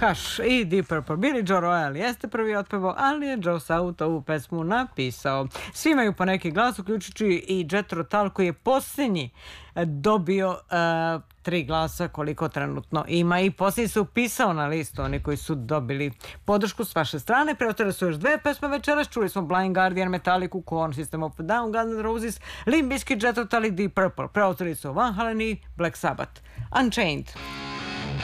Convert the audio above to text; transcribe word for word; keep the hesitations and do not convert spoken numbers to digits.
Hush i Deep Purple. Billy Joe Royal jeste prvi otpevao, ali je Joe South ovu pesmu napisao. Svi imaju po neki glas, uključujući i Jethro Tull koji je posljednji dobio uh, tri glasa koliko trenutno ima i posljednji se upisao na listu oni koji su dobili podršku s vaše strane. Preostale su još dve pesme večeras. Čuli smo Blind Guardian, Metallica, Korn, System of a Down, Guns N' Roses, Limp Bizkit, Jethro Tull i Deep Purple. Preostali su Van Halen i Black Sabbath. Unchained.